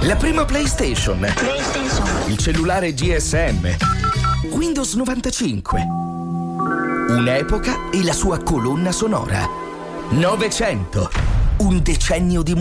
La prima PlayStation. Il cellulare GSM. Windows 95. Un'epoca e la sua colonna sonora. 900. Un decennio di